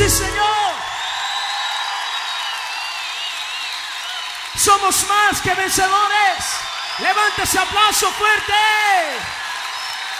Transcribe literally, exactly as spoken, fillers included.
Sí, Señor. Somos más que vencedores. Levanta ese aplauso fuerte.